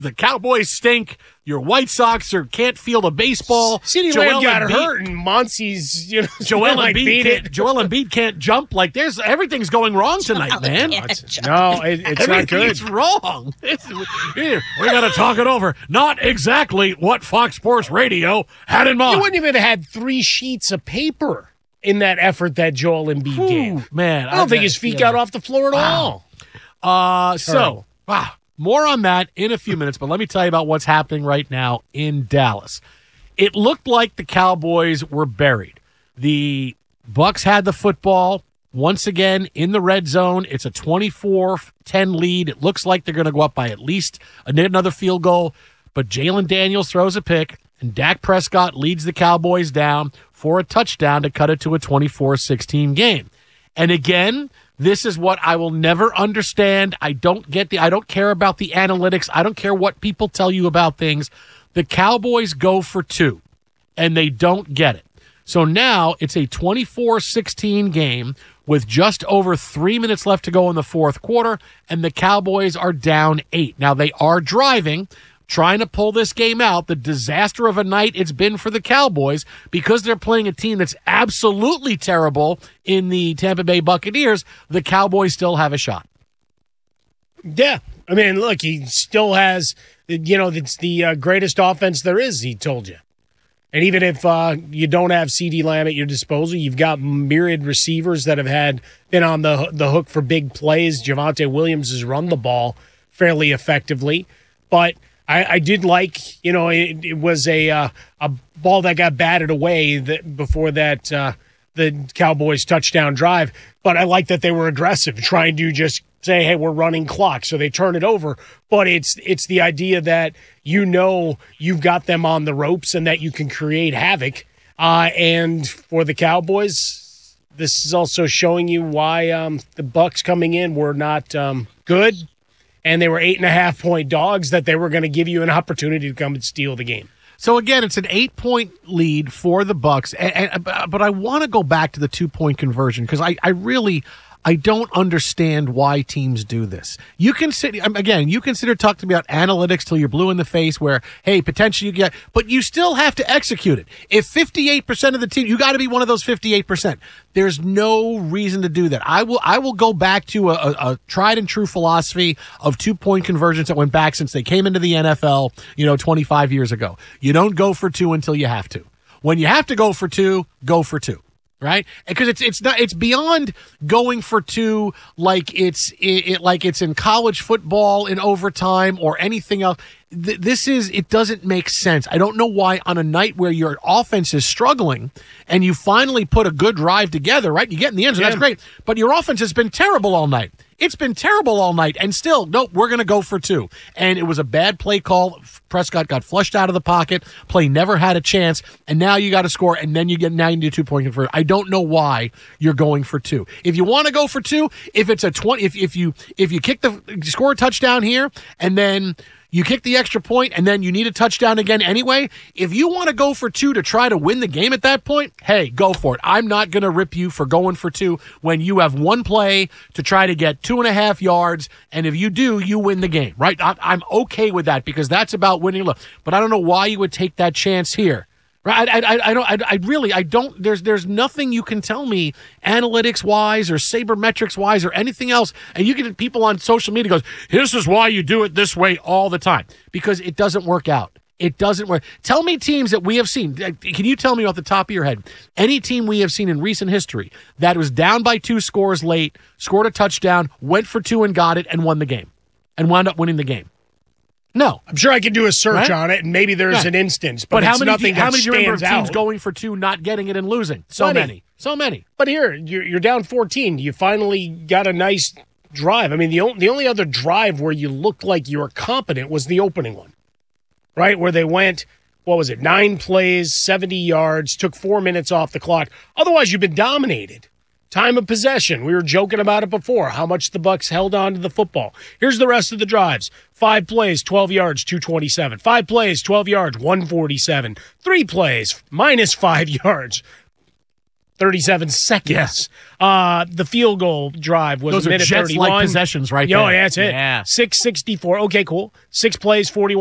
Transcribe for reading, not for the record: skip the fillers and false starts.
The Cowboys stink. Your White Sox can't field a baseball. CeeDee Lamb got hurt, and Muncie's, Joel Embiid can't jump. Like, everything's going wrong tonight, man. No, it's not good. It's wrong. Here, we got to talk it over. Not exactly what Fox Sports Radio had in mind. You wouldn't even have had 3 sheets of paper in that effort that Joel Embiid gave. Man, I don't think his feet got off the floor at all. More on that in a few minutes, but let me tell you about what's happening right now in Dallas. It looked like the Cowboys were buried. The Bucs had the football once again in the red zone. It's a 24-10 lead. It looks like they're going to go up by at least another field goal, but Jalen Daniels throws a pick, and Dak Prescott leads the Cowboys down for a touchdown to cut it to a 24-16 game. And again, this is what I will never understand. I don't care about the analytics. I don't care what people tell you about things. The Cowboys go for 2, and they don't get it. So now it's a 24-16 game with just over 3 minutes left to go in the fourth quarter, and the Cowboys are down 8. Now, they are driving, trying to pull this game out. The disaster of a night it's been for the Cowboys because they're playing a team that's absolutely terrible in the Tampa Bay Buccaneers. The Cowboys still have a shot. Yeah. I mean, look, he still has, it's the greatest offense there is, he told you. And even if you don't have CeeDee Lamb at your disposal, you've got myriad receivers that have been on the hook for big plays. Javonte Williams has run the ball fairly effectively. But I did like, it was a ball that got batted away before that the Cowboys touchdown drive. But I like that they were aggressive, trying to just say, hey, we're running clock. So they turn it over. But it's the idea that you've got them on the ropes and that you can create havoc. And for the Cowboys, this is also showing you why the Bucs coming in were not good. And they were 8.5-point dogs, that they were going to give you an opportunity to come and steal the game. So again, it's an 8-point lead for the Bucs, but I want to go back to the 2-point conversion because I don't understand why teams do this. You can consider talking about analytics till you're blue in the face where, hey, potentially you get, but you still have to execute it. If 58% of the team, you got to be one of those 58%. There's no reason to do that. I will go back to a tried and true philosophy of 2-point conversions that went back since they came into the NFL, 25 years ago. You don't go for 2 until you have to. When you have to go for 2, go for 2. Right? Because it's beyond going for 2 like it's in college football in overtime or anything else. It doesn't make sense. I don't know why on a night where your offense is struggling and you finally put a good drive together, right? You get in the end zone, that's great. But your offense has been terrible all night. It's been terrible all night, and still, nope, we're going to go for 2. And it was a bad play call. Prescott got flushed out of the pocket. Play never had a chance, and now you got to score, and then you need a 2-point conversion. I don't know why you're going for 2. If you want to go for 2, if it's a 20, if you score a touchdown here, and then you kick the extra point, and then you need a touchdown again anyway. If you want to go for 2 to try to win the game at that point, hey, go for it. I'm not going to rip you for going for 2 when you have one play to try to get 2.5 yards, and if you do, you win the game, right? I'm okay with that because that's about winning. But I don't know why you would take that chance here. Right, I don't. There's nothing you can tell me analytics wise or sabermetrics wise or anything else. And you get people on social media goes, "This is why you do it this way all the time," because it doesn't work out. It doesn't work. Tell me teams that we have seen. Can you tell me off the top of your head any team we have seen in recent history that was down by 2 scores late, scored a touchdown, went for 2 and got it, and won the game, and wound up winning the game? No. I'm sure I could do a search on it, and maybe there's an instance, but how it's many, nothing how many that do you remember stands teams out. going for 2, not getting it, and losing? So many. But here, you're down 14. You finally got a nice drive. I mean, the only other drive where you looked like you were competent was the opening one, right? Where they went, 9 plays, 70 yards, took 4 minutes off the clock. Otherwise, you've been dominated. Time of possession. We were joking about it before, how much the Bucs held on to the football. Here's the rest of the drives. 5 plays, 12 yards, 227. 5 plays, 12 yards, 147. 3 plays, minus 5 yards. 37 seconds. The field goal drive was Those a minute are Jets-like 31. possessions right Yo, there. that's it. Yeah. 6:64. Okay, cool. 6 plays, 41.